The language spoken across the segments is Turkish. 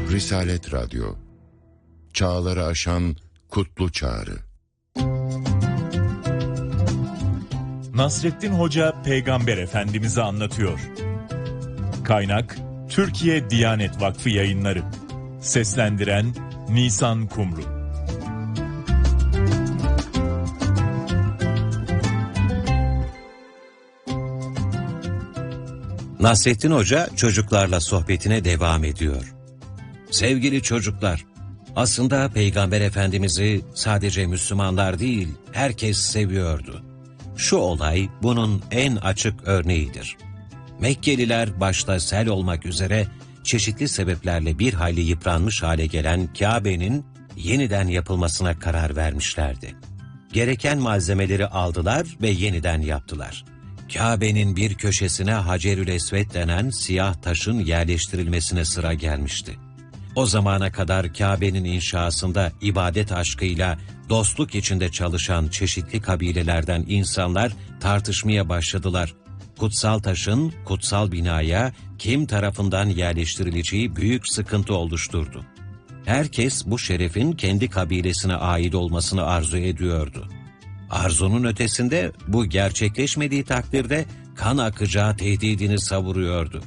Risalet Radyo. Çağları aşan kutlu çağrı. Nasrettin Hoca Peygamber Efendimiz'i anlatıyor. Kaynak Türkiye Diyanet Vakfı Yayınları. Seslendiren Nisan Kumru. Nasrettin Hoca çocuklarla sohbetine devam ediyor. Sevgili çocuklar, aslında Peygamber Efendimiz'i sadece Müslümanlar değil, herkes seviyordu. Şu olay bunun en açık örneğidir. Mekkeliler başta sel olmak üzere çeşitli sebeplerle bir hayli yıpranmış hale gelen Kabe'nin yeniden yapılmasına karar vermişlerdi. Gereken malzemeleri aldılar ve yeniden yaptılar. Kabe'nin bir köşesine Hacerül Esved denen siyah taşın yerleştirilmesine sıra gelmişti. O zamana kadar Kabe'nin inşasında ibadet aşkıyla dostluk içinde çalışan çeşitli kabilelerden insanlar tartışmaya başladılar. Kutsal taşın kutsal binaya kim tarafından yerleştirileceği büyük sıkıntı oluşturdu. Herkes bu şerefin kendi kabilesine ait olmasını arzu ediyordu. Arzunun ötesinde bu gerçekleşmediği takdirde kan akacağı tehdidini savuruyordu.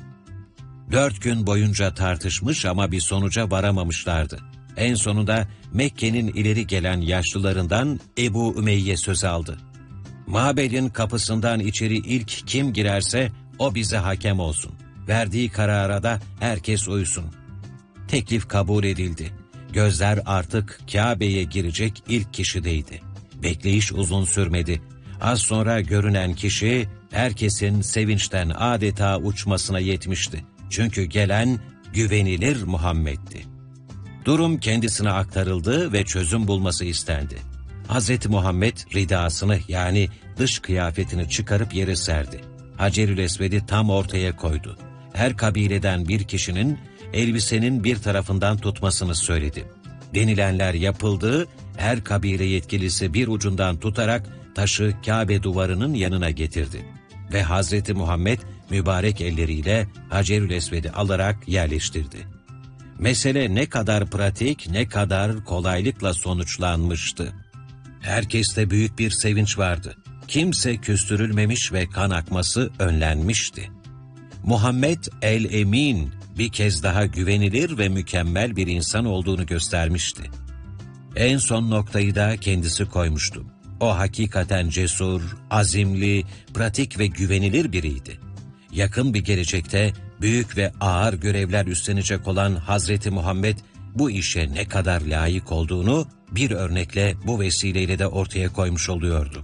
4 gün boyunca tartışmış ama bir sonuca varamamışlardı. En sonunda Mekke'nin ileri gelen yaşlılarından Ebu Ümeyye söz aldı. Mabedin kapısından içeri ilk kim girerse o bize hakem olsun. Verdiği karara da herkes uysun. Teklif kabul edildi. Gözler artık Kabe'ye girecek ilk kişideydi. Bekleyiş uzun sürmedi. Az sonra görünen kişi herkesin sevinçten adeta uçmasına yetmişti. Çünkü gelen güvenilir Muhammed'di. Durum kendisine aktarıldı ve çözüm bulması istendi. Hz. Muhammed ridasını yani dış kıyafetini çıkarıp yere serdi. Hacerül Esved'i tam ortaya koydu. Her kabileden bir kişinin elbisenin bir tarafından tutmasını söyledi. Denilenler yapıldı, her kabile yetkilisi bir ucundan tutarak taşı Kabe duvarının yanına getirdi. Ve Hazreti Muhammed mübarek elleriyle Hacerül Esved'i alarak yerleştirdi. Mesele ne kadar pratik, ne kadar kolaylıkla sonuçlanmıştı. Herkeste büyük bir sevinç vardı. Kimse küstürülmemiş ve kan akması önlenmişti. Muhammed el-Emin bir kez daha güvenilir ve mükemmel bir insan olduğunu göstermişti. En son noktayı da kendisi koymuştu. O hakikaten cesur, azimli, pratik ve güvenilir biriydi. Yakın bir gelecekte büyük ve ağır görevler üstlenecek olan Hazreti Muhammed bu işe ne kadar layık olduğunu bir örnekle bu vesileyle de ortaya koymuş oluyordu.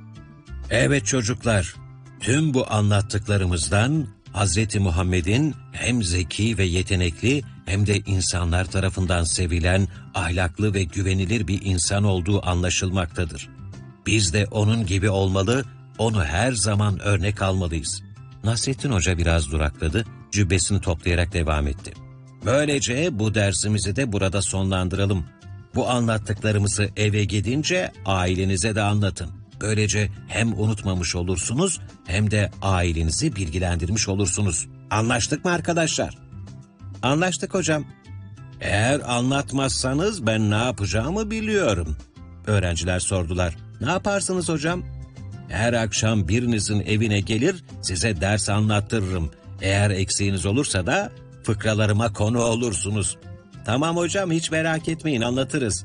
Evet çocuklar, tüm bu anlattıklarımızdan Hazreti Muhammed'in hem zeki ve yetenekli hem de insanlar tarafından sevilen, ahlaklı ve güvenilir bir insan olduğu anlaşılmaktadır. Biz de onun gibi olmalı, onu her zaman örnek almalıyız. Nasrettin Hoca biraz durakladı, cübbesini toplayarak devam etti. Böylece bu dersimizi de burada sonlandıralım. Bu anlattıklarımızı eve gidince ailenize de anlatın. Böylece hem unutmamış olursunuz hem de ailenizi bilgilendirmiş olursunuz. Anlaştık mı arkadaşlar? Anlaştık hocam. Eğer anlatmazsanız ben ne yapacağımı biliyorum. Öğrenciler sordular. Ne yaparsınız hocam? Her akşam birinizin evine gelir size ders anlattırırım. Eğer eksiğiniz olursa da fıkralarıma konu olursunuz. Tamam hocam hiç merak etmeyin anlatırız.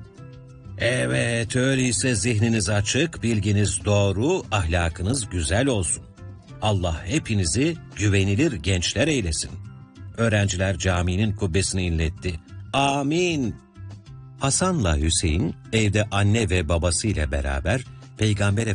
Evet öyleyse zihniniz açık, bilginiz doğru, ahlakınız güzel olsun. Allah hepinizi güvenilir gençler eylesin. Öğrenciler caminin kubbesini inletti. Amin. Hasan'la Hüseyin evde anne ve babasıyla beraber Peygamber